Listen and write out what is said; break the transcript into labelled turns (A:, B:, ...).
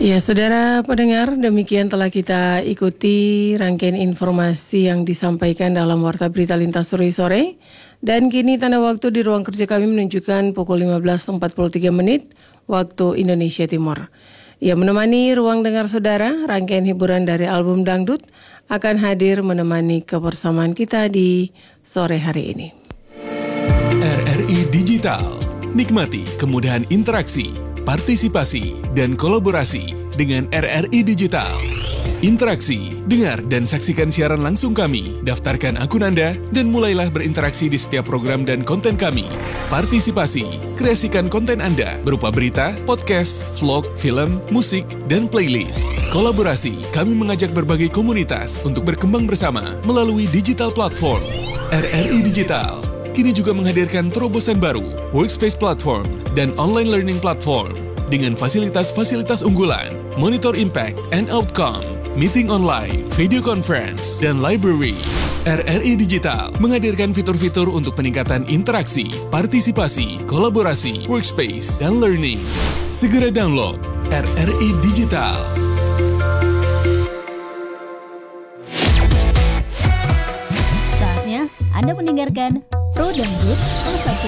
A: Ya, saudara pendengar, demikian telah kita ikuti rangkaian informasi yang disampaikan dalam Warta Berita Lintas sore-sore. Dan kini tanda waktu di ruang kerja kami menunjukkan pukul 15.43 waktu Indonesia Timur. Ya, menemani ruang dengar saudara, rangkaian hiburan dari album Dangdut akan hadir menemani kebersamaan kita di sore hari ini.
B: RRI Digital, nikmati kemudahan interaksi, partisipasi, dan kolaborasi dengan RRI Digital. Interaksi, dengar dan saksikan siaran langsung kami, daftarkan akun Anda, dan mulailah berinteraksi di setiap program dan konten kami. Partisipasi, kreasikan konten Anda berupa berita, podcast, vlog, film, musik, dan playlist. Kolaborasi, kami mengajak berbagai komunitas untuk berkembang bersama melalui digital platform. RRI Digital kini juga menghadirkan terobosan baru, workspace platform, dan online learning platform dengan fasilitas-fasilitas unggulan, monitor impact and outcome, meeting online, video conference, dan library. RRI Digital menghadirkan fitur-fitur untuk peningkatan interaksi, partisipasi, kolaborasi, workspace, dan learning. Segera download RRI Digital.
C: Saatnya Anda mendengarkan Pro Dangdut.